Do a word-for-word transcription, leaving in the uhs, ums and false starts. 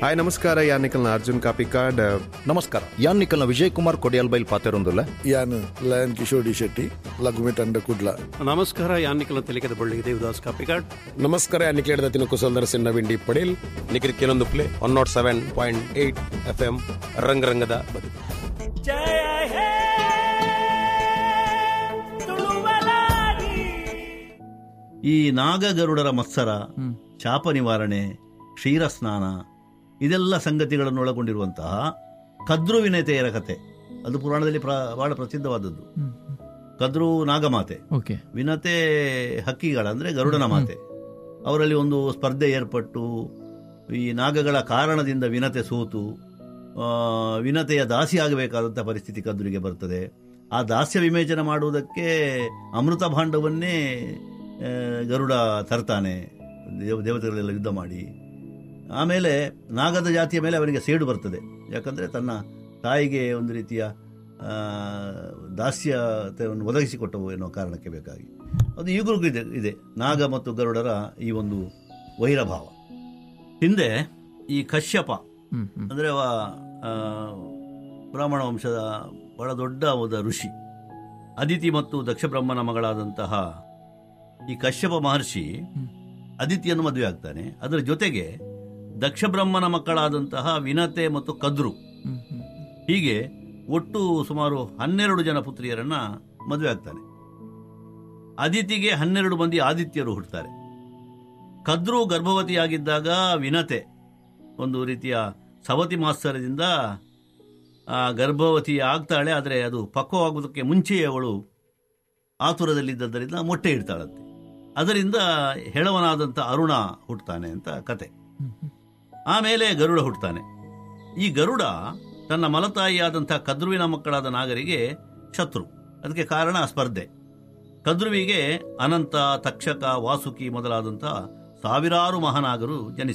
Hi ನಮಸ್ಕಾರ ಯಾನ್ ನಿಖಲ್ನ ಅರ್ಜುನ್ ಕಾಪಿಕಾಡ್. ನಮಸ್ಕಾರ ಯಾನ್ ನಿಖಲ್ನ ವಿಜಯ್ ಕುಮಾರ್ ಕೊಡಿಯಾಲ್ ಬೈಲ್ ಪಾತೆರೊಂದುಲ್ಲ ಯಾನ್ ಲಯನ್ ಕಿಶೋರ್ ಡಿ ಶೆಟ್ಟಿ ಲಘುಮಿ ತಂಡ ಕುಡ್ಲ. ನಮಸ್ಕಾರ ಯಾನ್ ನಿಖಲ್ನ ತೆಲಿಕದ ಬಳ್ಳಿ ದೇವದಾಸ್ ಕಾಪಿಕಾಡ್. ನಮಸ್ಕಾರ ಯಾನ್ ನಿಖಲ್ ತಿನ ಕುಸಲ್ದರ್ ಸಿನ್ನ ವಿಂಡಿ ಪಡೇಲ್ ನಿಖಿಲ್ ಕೆಲವೊಂದು play one not seven point eight F M ರಂಗರಂಗದ ಬದುಕು. ಈ ನಾಗಗರುಡರ ಮತ್ಸರ, ಶಾಪ ನಿವಾರಣೆ, ಕ್ಷೀರ ಸ್ನಾನ ಇದೆಲ್ಲ ಸಂಗತಿಗಳನ್ನು ಒಳಗೊಂಡಿರುವಂತಹ ಕದ್ರು ವಿನತೆಯರ ಕತೆ. ಅದು ಪುರಾಣದಲ್ಲಿ ಪ್ರ ಬಹಳ ಪ್ರಸಿದ್ಧವಾದದ್ದು. ಕದ್ರು ನಾಗಮಾತೆ, ವಿನತೆ ಹಕ್ಕಿಗಳ ಅಂದರೆ ಗರುಡನ ಮಾತೆ. ಅವರಲ್ಲಿ ಒಂದು ಸ್ಪರ್ಧೆ ಏರ್ಪಟ್ಟು ಈ ನಾಗಗಳ ಕಾರಣದಿಂದ ವಿನತೆ ಸೋತು ವಿನತೆಯ ದಾಸಿ ಆಗಬೇಕಾದಂಥ ಪರಿಸ್ಥಿತಿ ಕದ್ರಿಗೆ ಬರ್ತದೆ. ಆ ದಾಸ್ಯ ವಿವೇಚನೆ ಮಾಡುವುದಕ್ಕೆ ಅಮೃತ ಭಾಂಡವನ್ನೇ ಗರುಡ ತರ್ತಾನೆ, ದೇವ ದೇವತೆಗಳೆಲ್ಲ ಯುದ್ಧ ಮಾಡಿ. ಆಮೇಲೆ ನಾಗದ ಜಾತಿಯ ಮೇಲೆ ಅವನಿಗೆ ಸೇಡು ಬರ್ತದೆ. ಯಾಕಂದರೆ ತನ್ನ ತಾಯಿಗೆ ಒಂದು ರೀತಿಯ ದಾಸ್ಯತೆಯನ್ನು ಒದಗಿಸಿಕೊಟ್ಟವು ಎನ್ನುವ ಕಾರಣಕ್ಕೆ ಬೇಕಾಗಿ. ಅದು ಈಗಲೂ ಇದೆ ಇದೆ ನಾಗ ಮತ್ತು ಗರುಡರ ಈ ಒಂದು ವೈರಭಾವ. ಹಿಂದೆ ಈ ಕಶ್ಯಪ ಅಂದರೆ ಬ್ರಾಹ್ಮಣ ವಂಶದ ಬಹಳ ದೊಡ್ಡ ಹೋದ ಋಷಿ, ಅದಿತಿ ಮತ್ತು ದಕ್ಷ ಬ್ರಹ್ಮನ ಮಗಳಾದಂತಹ ಈ ಕಶ್ಯಪ ಮಹರ್ಷಿ ಅದಿತಿಯನ್ನು ಮದುವೆ ಆಗ್ತಾನೆ. ಅದರ ಜೊತೆಗೆ ದಕ್ಷ ಬ್ರಹ್ಮನ ಮಕ್ಕಳಾದಂತಹ ವಿನತೆ ಮತ್ತು ಕದ್ರು, ಹೀಗೆ ಒಟ್ಟು ಸುಮಾರು ಹನ್ನೆರಡು ಜನ ಪುತ್ರಿಯರನ್ನ ಮದುವೆ ಆಗ್ತಾನೆ. ಅದಿತಿಗೆ ಹನ್ನೆರಡು ಮಂದಿ ಆದಿತ್ಯರು ಹುಟ್ಟುತ್ತಾರೆ. ಕದ್ರು ಗರ್ಭವತಿಯಾಗಿದ್ದಾಗ ವಿನತೆ ಒಂದು ರೀತಿಯ ಸವತಿ ಮಾತ್ಸರ್ಯದಿಂದ ಗರ್ಭವತಿ ಆಗ್ತಾಳೆ. ಆದರೆ ಅದು ಪಕ್ವವಾಗುವುದಕ್ಕೆ ಮುಂಚೆಯೇ ಅವಳು ಆತುರದಲ್ಲಿದ್ದರಿಂದ ಮೊಟ್ಟೆ ಇಡ್ತಾಳಂತೆ. ಅದರಿಂದ ಹೆಳವನಾದಂಥ ಅರುಣ ಹುಟ್ಟುತ್ತಾನೆ ಅಂತ ಕತೆ. ಆಮೇಲೆ ಗರುಡ ಹುಟ್ಟುತ್ತಾನೆ. ಈ ಗರುಡ ತನ್ನ ಮಲತಾಯಿಯಾದಂಥ ಕದ್ರುವಿನ ಮಕ್ಕಳಾದ ನಾಗರಿಗೆ ಶತ್ರು. ಅದಕ್ಕೆ ಕಾರಣ ಸ್ಪರ್ಧೆ. ಕದ್ರುವಿಗೆ ಅನಂತ, ತಕ್ಷಕ, ವಾಸುಕಿ ಮೊದಲಾದಂಥ ಸಾವಿರಾರು ಮಹಾನಾಗರು ಜನಿಸ್ತಾರೆ.